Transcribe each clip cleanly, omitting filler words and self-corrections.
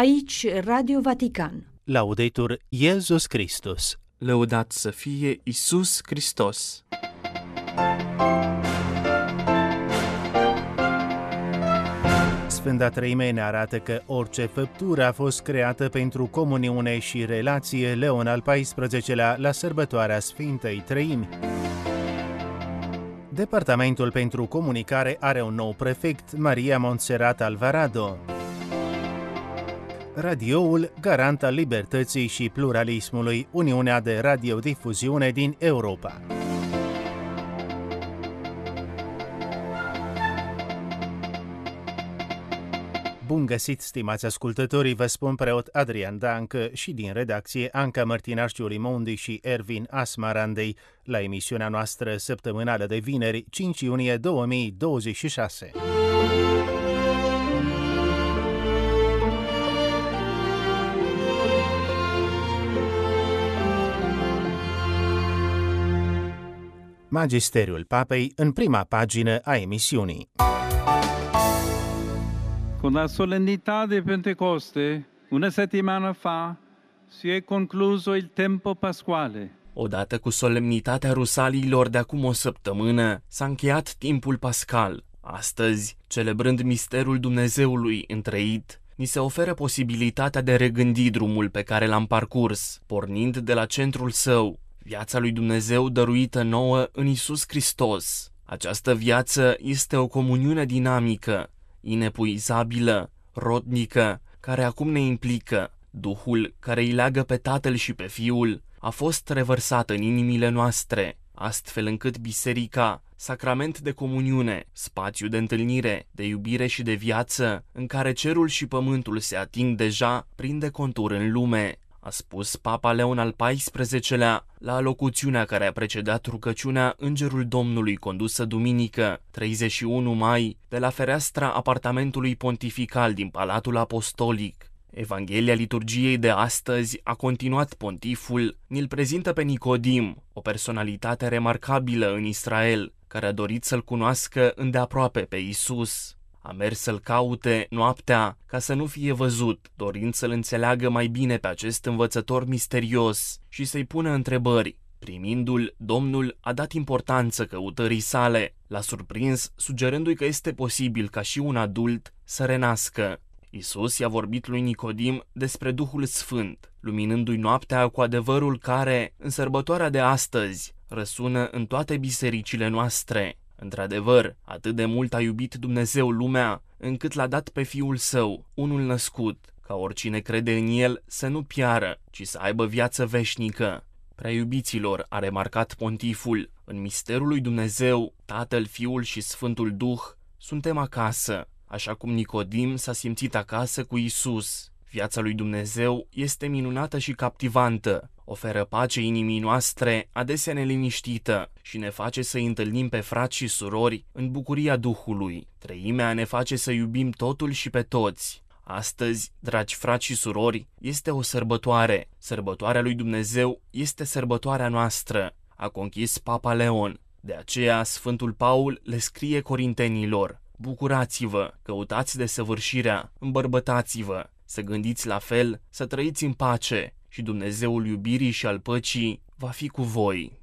Aici Radio Vatican. Laudetur Iesus Christus. Lăudat să fie Iisus Hristos. Sfânta Treime ne arată că orice făptură a fost creată pentru comuniune și relație. Leon al XIV-lea la sărbătoarea Sfintei Treimi. Departamentul pentru comunicare are un nou prefect, Maria Montserrat Alvarado. Radioul, garant al libertății și pluralismului, Uniunea de Radiodifuziune din Europa. Bun găsit, stimați ascultătorii, vă spun preot Adrian Dancă și din redacție Anca Mărtinaș Mondi și Ervin Asmarandei la emisiunea noastră săptămânală de vineri, 5 iunie 2026. Magisteriul Papei în prima pagină a emisiunii. Con la solennità di Pentecoste, una settimana fa, si è concluso il tempo pasquale. Odată cu solemnitatea Rusaliilor de acum o săptămână, s-a încheiat timpul pascal. Astăzi, celebrând misterul Dumnezeului întreit, ni se oferă posibilitatea de regândi drumul pe care l-am parcurs, pornind de la centrul său, viața lui Dumnezeu dăruită nouă în Iisus Hristos. Această viață este o comuniune dinamică, inepuizabilă, rodnică, care acum ne implică. Duhul care îi leagă pe Tatăl și pe Fiul a fost revărsat în inimile noastre, astfel încât biserica, sacrament de comuniune, spațiu de întâlnire, de iubire și de viață, în care cerul și pământul se ating deja, prinde contur în lume, a spus Papa Leon al XIV-lea la alocuțiunea care a precedat rugăciunea Îngerul Domnului condusă duminică, 31 mai, de la fereastra apartamentului pontifical din Palatul Apostolic. Evanghelia liturgiei de astăzi, a continuat pontiful, ni-l prezintă pe Nicodim, o personalitate remarcabilă în Israel, care a dorit să-l cunoască îndeaproape pe Iisus. A mers să-l caute noaptea ca să nu fie văzut, dorind să-l înțeleagă mai bine pe acest învățător misterios și să-i pună întrebări. Primindu-l, Domnul a dat importanță căutării sale, l-a surprins sugerându-i că este posibil ca și un adult să renască. Iisus i-a vorbit lui Nicodim despre Duhul Sfânt, luminându-i noaptea cu adevărul care, în sărbătoarea de astăzi, răsună în toate bisericile noastre. Într-adevăr, atât de mult a iubit Dumnezeu lumea, încât l-a dat pe Fiul Său, unul născut, ca oricine crede în El să nu piară, ci să aibă viață veșnică. Prea iubiților, a remarcat pontiful, în misterul lui Dumnezeu, Tatăl, Fiul și Sfântul Duh, suntem acasă, așa cum Nicodim s-a simțit acasă cu Iisus. Viața lui Dumnezeu este minunată și captivantă, oferă pace inimii noastre, adesea neliniștită, și ne face să întâlnim pe frați și surori în bucuria Duhului. Treimea ne face să iubim totul și pe toți. Astăzi, dragi frați și surori, este o sărbătoare. Sărbătoarea lui Dumnezeu este sărbătoarea noastră, a conchis Papa Leon. De aceea, Sfântul Paul le scrie corintenilor: bucurați-vă, căutați desăvârșirea, îmbărbătați-vă, să gândiți la fel, să trăiți în pace și Dumnezeul iubirii și al păcii va fi cu voi.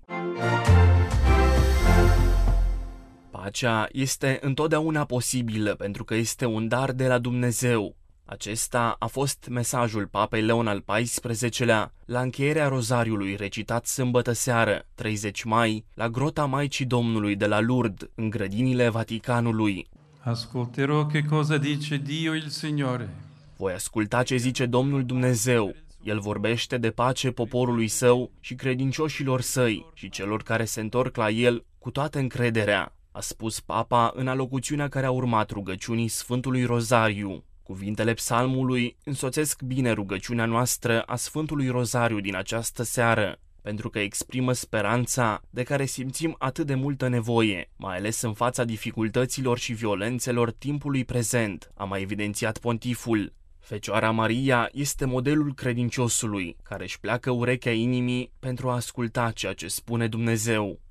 Pacea este întotdeauna posibilă pentru că este un dar de la Dumnezeu. Acesta a fost mesajul Papei Leon al XIV-lea la încheierea rozariului recitat sâmbătă seară, 30 mai, la grota Maicii Domnului de la Lourdes, în grădinile Vaticanului. Ascolterò che cosa dice Dio il Signore. Voi asculta ce zice Domnul Dumnezeu. El vorbește de pace poporului său și credincioșilor săi și celor care se întorc la el cu toată încrederea, a spus Papa în alocuțiunea care a urmat rugăciunii Sfântului Rozariu. Cuvintele psalmului însoțesc bine rugăciunea noastră a Sfântului Rozariu din această seară, pentru că exprimă speranța de care simțim atât de multă nevoie, mai ales în fața dificultăților și violențelor timpului prezent, a mai evidențiat pontiful. Fecioara Maria este modelul credinciosului, care își pleacă urechea inimii pentru a asculta ceea ce spune Dumnezeu.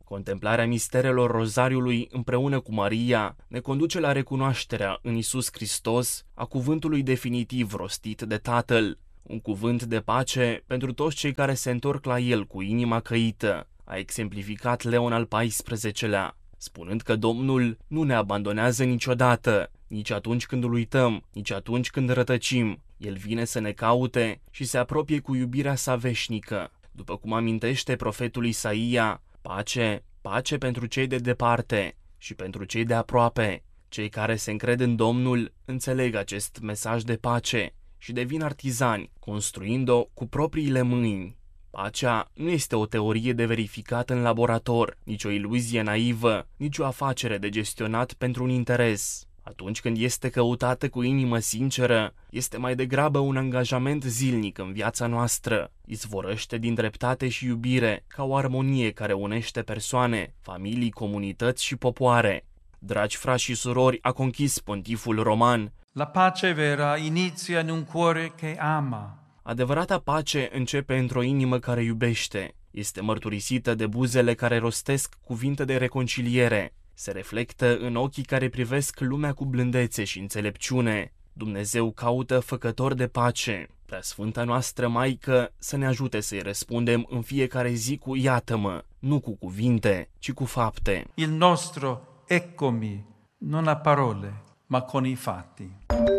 Contemplarea misterelor Rozariului împreună cu Maria ne conduce la recunoașterea în Iisus Hristos a cuvântului definitiv rostit de Tatăl, un cuvânt de pace pentru toți cei care se întorc la El cu inima căită, a exemplificat Leon al XIV-lea, spunând că Domnul nu ne abandonează niciodată, nici atunci când îl uităm, nici atunci când rătăcim. El vine să ne caute și se apropie cu iubirea sa veșnică. După cum amintește profetul Isaia, pace, pace pentru cei de departe și pentru cei de aproape. Cei care se încred în Domnul înțeleg acest mesaj de pace și devin artizani, construind-o cu propriile mâini. Pacea nu este o teorie de verificat în laborator, nici o iluzie naivă, nici o afacere de gestionat pentru un interes. Atunci când este căutată cu inimă sinceră, este mai degrabă un angajament zilnic în viața noastră. Izvorăște din dreptate și iubire, ca o armonie care unește persoane, familii, comunități și popoare. Dragi frați și surori, a conchis pontiful roman: La pace vera inizia in un cuore che ama. Adevărata pace începe într-o inimă care iubește. Este mărturisită de buzele care rostesc cuvinte de reconciliere. Se reflectă în ochii care privesc lumea cu blândețe și înțelepciune. Dumnezeu caută făcători de pace. Preasfânta noastră Maică să ne ajute să-i răspundem în fiecare zi cu iată-mă, nu cu cuvinte, ci cu fapte. Il nostro eccomi, non a parole, ma con i fatti.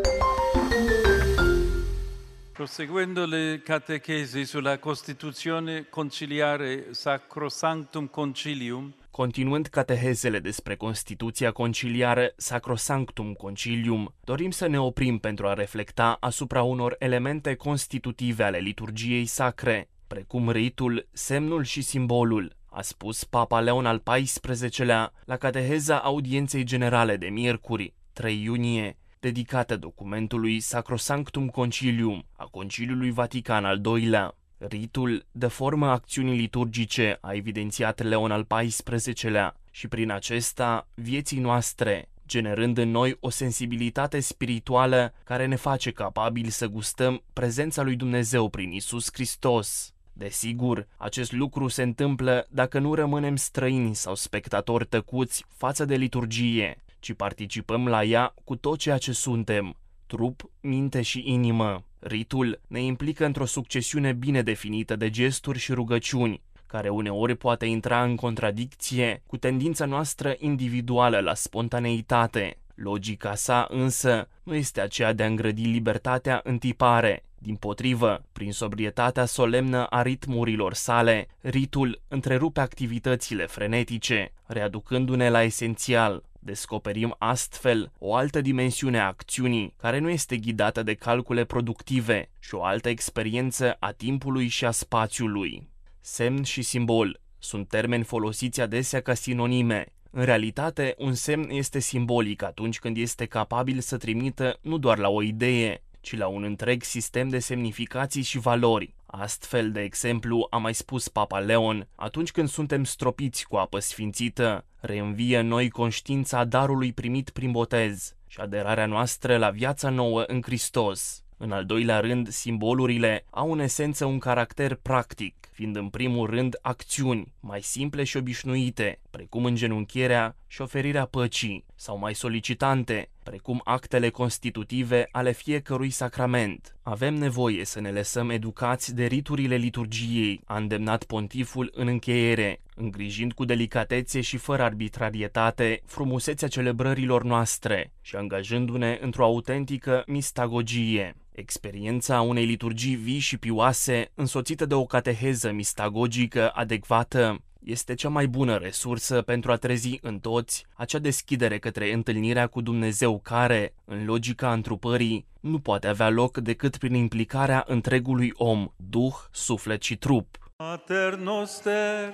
Proseguendo le catechesi sulla Costituzione conciliare Sacrosanctum Concilium, Continuând catehezele despre Constituția conciliară Sacrosanctum Concilium, dorim să ne oprim pentru a reflecta asupra unor elemente constitutive ale liturgiei sacre, precum ritul, semnul și simbolul, a spus Papa Leon al XIV-lea la cateheza audienței generale de miercuri, 3 iunie, dedicată documentului Sacrosanctum Concilium a Conciliului Vatican al II-lea. Ritul dă formă acțiunii liturgice, a evidențiat Leon al XIV-lea, și prin acesta vieții noastre, generând în noi o sensibilitate spirituală care ne face capabili să gustăm prezența lui Dumnezeu prin Iisus Hristos. Desigur, acest lucru se întâmplă dacă nu rămânem străini sau spectatori tăcuți față de liturgie, ci participăm la ea cu tot ceea ce suntem, trup, minte și inimă. Ritul ne implică într-o succesiune bine definită de gesturi și rugăciuni, care uneori poate intra în contradicție cu tendința noastră individuală la spontaneitate. Logica sa însă nu este aceea de a îngrădi libertatea în tipare. Dimpotrivă, prin sobrietatea solemnă a ritmurilor sale, ritul întrerupe activitățile frenetice, readucându-ne la esențial. Descoperim astfel o altă dimensiune a acțiunii, care nu este ghidată de calcule productive, și o altă experiență a timpului și a spațiului. Semn și simbol sunt termeni folosiți adesea ca sinonime. În realitate, un semn este simbolic atunci când este capabil să trimită nu doar la o idee, ci la un întreg sistem de semnificații și valori. Astfel, de exemplu, a mai spus Papa Leon, atunci când suntem stropiți cu apă sfințită, reînvie în noi conștiința darului primit prin botez și aderarea noastră la viața nouă în Hristos. În al doilea rând, simbolurile au în esență un caracter practic, fiind în primul rând acțiuni mai simple și obișnuite, precum îngenunchierea și oferirea păcii, sau mai solicitante, precum actele constitutive ale fiecărui sacrament. Avem nevoie să ne lăsăm educați de riturile liturgiei, a îndemnat pontiful în încheiere, îngrijind cu delicatețe și fără arbitrarietate frumusețea celebrărilor noastre și angajându-ne într-o autentică mistagogie. Experiența unei liturgii vii și pioase, însoțită de o cateheză mistagogică adecvată, este cea mai bună resursă pentru a trezi în toți acea deschidere către întâlnirea cu Dumnezeu care, în logica întrupării, nu poate avea loc decât prin implicarea întregului om, duh, suflet și trup. Pater noster,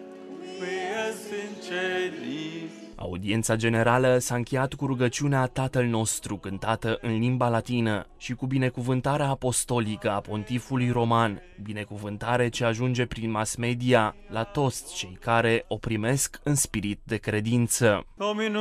qui es in celis. Audiența generală s-a încheiat cu rugăciunea Tatăl nostru, cântată în limba latină, și cu binecuvântarea apostolică a pontifului roman, binecuvântare ce ajunge prin mass media la toți cei care o primesc în spirit de credință.